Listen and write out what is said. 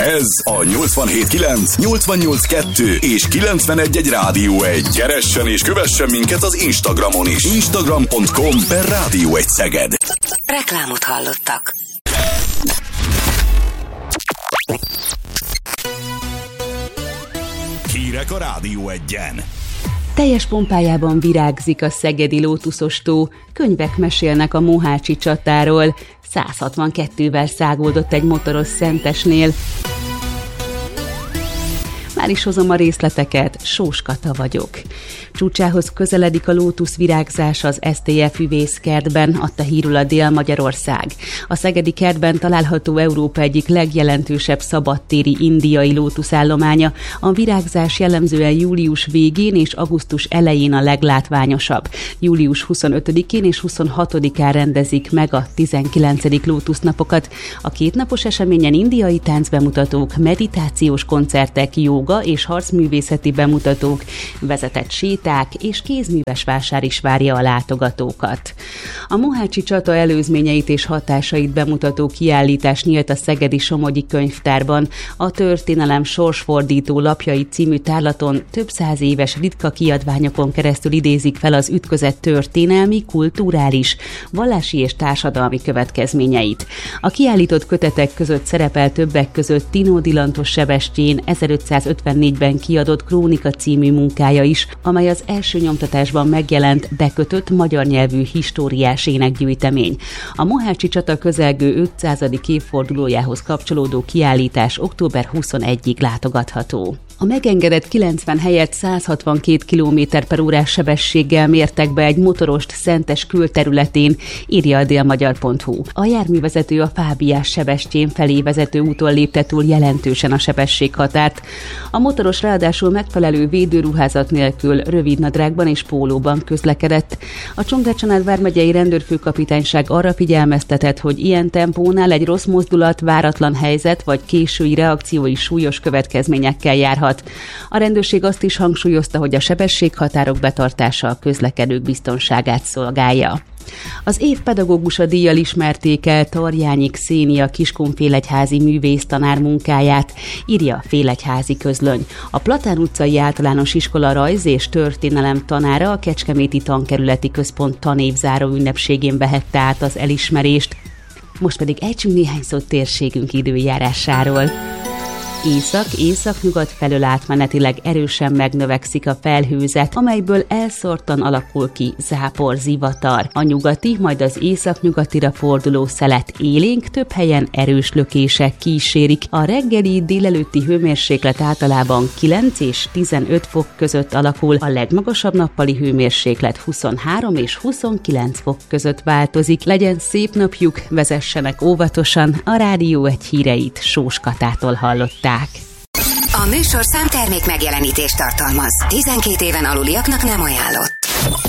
Ez a 87.9, 88.2 és 91.1 Rádió 1. Keressen és kövessen minket az Instagramon is. Instagram.com/Rádió 1 Szeged. Reklámot hallottak. Hírek a Rádió 1-en. Teljes pompájában virágzik a szegedi lótuszos tó, könyvek mesélnek a mohácsi csatáról, 162-vel száguldott egy motoros Szentesnél. Már is hozom a részleteket, Sós Kata vagyok. Csúcsához közeledik a lótusz virágzás az STF üvészkertben, adta hírül a Dél-Magyarország. A szegedi kertben található Európa egyik legjelentősebb szabadtéri indiai lótuszállománya. A virágzás jellemzően július végén és augusztus elején a leglátványosabb. Július 25-én és 26-án rendezik meg a 19. lótusznapokat. A kétnapos eseményen indiai táncbemutatók, meditációs koncertek, jóga és harcművészeti bemutatók, vezetett séták és kézműves vásár is várja a látogatókat. A mohácsi csata előzményeit és hatásait bemutató kiállítás nyílt a szegedi Somogyi Könyvtárban. A Történelem sorsfordító lapjai című tárlaton több 100 éves ritka kiadványokon keresztül idézik fel az ütközet történelmi, kulturális, vallási és társadalmi következményeit. A kiállított kötetek között szerepel többek között Tinódi Lantos Sebestyén 1554-ben kiadott Krónika című munkája is, amely az első nyomtatásban megjelent bekötött magyar nyelvű históriás énekgyűjtemény. A mohácsi csata közelgő 500. évfordulójához kapcsolódó kiállítás október 21-ig látogatható. A megengedett 90 helyett 162 km/h sebességgel mértek be egy motorost Szentes külterületén, írja a délmagyar.hu. A járművezető a Fábiás Sebestyén felé vezető úton lépte túl jelentősen a sebességhatárt. A motoros ráadásul megfelelő védőruházat nélkül rövidnadrágban és pólóban közlekedett. A Csongrád vármegyei rendőrfőkapitányság arra figyelmeztetett, hogy ilyen tempónál egy rossz mozdulat, váratlan helyzet vagy késői reakció is súlyos következményekkel járhat. A rendőrség azt is hangsúlyozta, hogy a sebességhatárok betartása a közlekedők biztonságát szolgálja. Az év pedagógusa díjjal ismerték el Tarjányi Xénia Kiskunfélegyházi művésztanár munkáját, írja a Félegyházi Közlöny. A Platán utcai általános iskola rajz és történelem tanára a Kecskeméti Tankerületi Központ tanévzáró ünnepségén vehette át az elismerést. Most pedig ejtsünk néhány szót térségünk időjárásáról. Észak-északnyugat felől átmenetileg erősen megnövekszik a felhőzet, amelyből elszórtan alakul ki zápor, zivatar. A nyugati, majd az északnyugatira forduló szelet élénk, több helyen erős lökések kísérik. A reggeli délelőtti hőmérséklet általában 9 és 15 fok között alakul, a legmagasabb nappali hőmérséklet 23 és 29 fok között változik. Legyen szép napjuk, vezessenek óvatosan, a Rádió 1 híreit Sós Katától hallották. A műsorszám termék megjelenítést tartalmaz. 12 éven aluliaknak nem ajánlott.